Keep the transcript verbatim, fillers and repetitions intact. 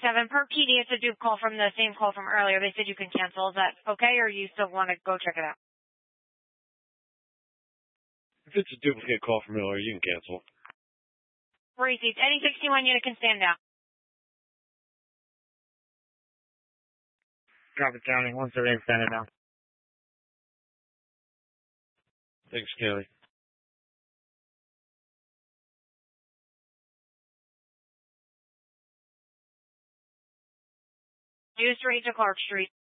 seven. Per P D, it's a dupe call from the same call from earlier. They said you can cancel. Is that okay, or you still want to go check it out? If it's a duplicate call from earlier, you can cancel. Received. Any sixty-one unit can stand down. Copy, County. One seven eight, stand down. Thanks, County. Use straight to Clark Street.